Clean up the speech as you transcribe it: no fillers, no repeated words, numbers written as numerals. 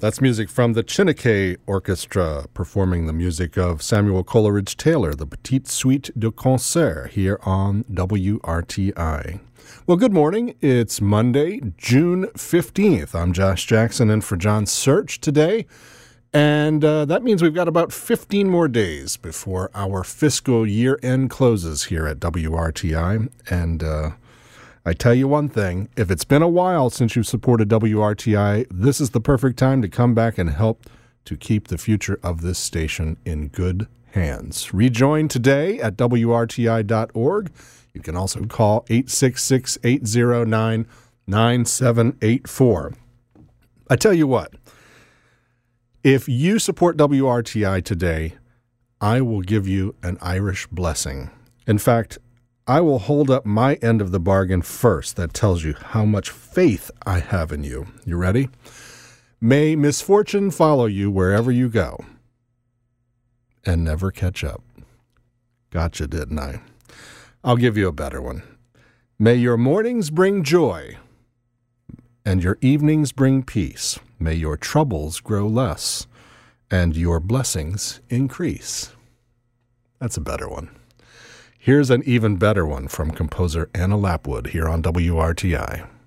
That's music from the Chineke Orchestra, performing the music of Samuel Coleridge Taylor, the Petite Suite de Concert, here on WRTI. Well, good morning. It's Monday, June 15th. I'm Josh Jackson in for John Search today. And that means we've got about 15 more days before our fiscal year-end closes here at WRTI. And I tell you one thing, if it's been a while since you've supported WRTI, this is the perfect time to come back and help to keep the future of this station in good hands. Rejoin today at WRTI.org. You can also call 866-809-9784. I tell you what, if you support WRTI today, I will give you an Irish blessing. In fact, I will hold up my end of the bargain first. That tells you how much faith I have in you. You ready? May misfortune follow you wherever you go and never catch up. Gotcha, didn't I? I'll give you a better one. May your mornings bring joy and your evenings bring peace. May your troubles grow less and your blessings increase. That's a better one. Here's an even better one from composer Anna Lapwood here on WRTI.